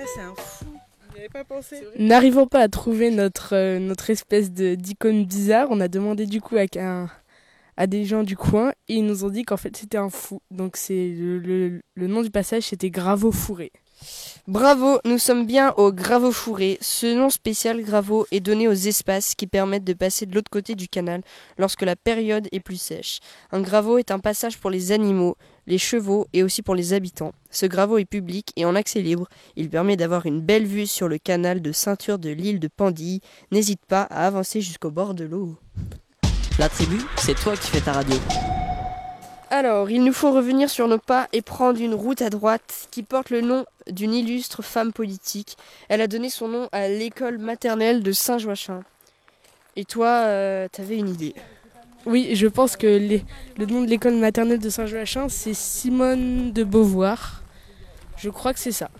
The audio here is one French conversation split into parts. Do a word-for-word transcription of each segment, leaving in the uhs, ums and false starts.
c'est un fou. J'y avais pas pensé. N'arrivant pas à trouver notre, euh, notre espèce de, d'icône bizarre, on a demandé du coup à, un, à des gens du coin et ils nous ont dit qu'en fait c'était un fou. Donc c'est le, le, le nom du passage, c'était Graveau fourré. Bravo, nous sommes bien au Graveau fourré. Ce nom spécial Graveau est donné aux espaces qui permettent de passer de l'autre côté du canal lorsque la période est plus sèche. Un graveau est un passage pour les animaux, les chevaux et aussi pour les habitants. Ce graveau est public et en accès libre. Il permet d'avoir une belle vue sur le canal de ceinture de l'île de Pendille. N'hésite pas à avancer jusqu'au bord de l'eau. La tribu, c'est toi qui fais ta radio. Alors, il nous faut revenir sur nos pas et prendre une route à droite qui porte le nom d'une illustre femme politique. Elle a donné son nom à l'école maternelle de Saint-Joachim. Et toi, euh, t'avais une idée? Oui, je pense que les, le nom de l'école maternelle de Saint-Joachim, c'est Simone de Beauvoir. Je crois que c'est ça.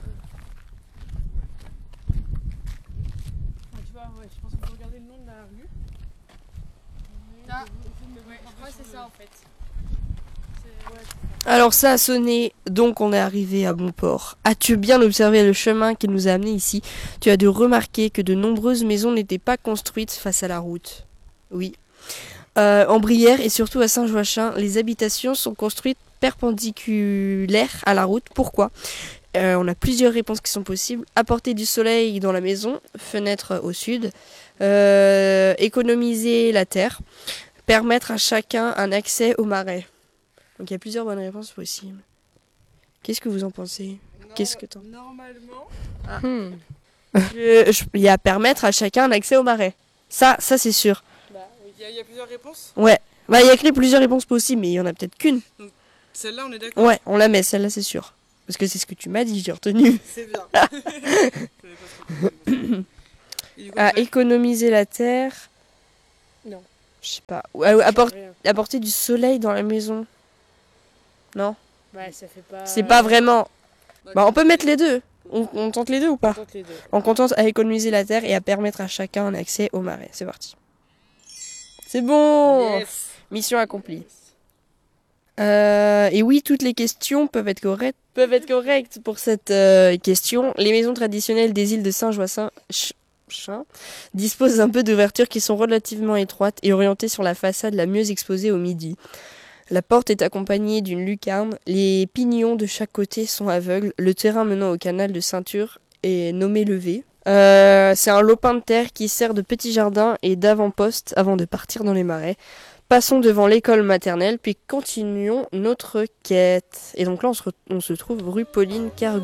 Tu vois, ouais, je pense qu'on peut regarder le nom de la rue. Ah, ouais, je crois que c'est ça en fait. Alors ça a sonné, donc on est arrivé à bon port. As-tu bien observé le chemin qui nous a amenés ici? Tu as dû remarquer que de nombreuses maisons n'étaient pas construites face à la route. Oui. Euh, en Brière et surtout à Saint-Joachim, les habitations sont construites perpendiculaires à la route. Pourquoi? euh, On a plusieurs réponses qui sont possibles. Apporter du soleil dans la maison, fenêtre au sud, euh, économiser la terre, permettre à chacun un accès au marais. Donc il y a plusieurs bonnes réponses possibles. Qu'est-ce que vous en pensez? Norm- Qu'est-ce que t'en... Normalement. Ah. Hmm. Je- je- Il y a permettre à chacun un accès au marais. Ça, ça c'est sûr. Bah, il y, a- il y a plusieurs réponses. Ouais. Bah il y a que les plusieurs réponses possibles, mais il y en a peut-être qu'une. Celle-là, on est d'accord. Ouais, on la met, celle-là c'est sûr. Parce que c'est ce que tu m'as dit, j'ai retenu. C'est bien. J'avais pas trop compris. Et du coup, À après, économiser la terre. Non. Je sais pas. Ou à- appor- Rien. apporter du soleil dans la maison. Non, Ouais, ça fait pas. c'est pas vraiment. bah, Bah on peut mettre les deux. On, on tente les deux ou pas? Tente les deux. On contente à économiser la terre et à permettre à chacun un accès au marais. C'est parti. C'est bon. Yes. Mission accomplie. Euh, et oui, toutes les questions peuvent être correctes. Peuvent être correctes pour cette euh, question. Les maisons traditionnelles des îles de Saint-Joachim ch- chin, disposent d'un peu d'ouvertures qui sont relativement étroites et orientées sur la façade la mieux exposée au midi. La porte est accompagnée d'une lucarne. Les pignons de chaque côté sont aveugles. Le terrain menant au canal de ceinture est nommé levé. Euh, c'est un lopin de terre qui sert de petit jardin et d'avant-poste avant de partir dans les marais. Passons devant l'école maternelle, puis continuons notre quête. Et donc là, on se, re- on se trouve rue Pauline Cargo.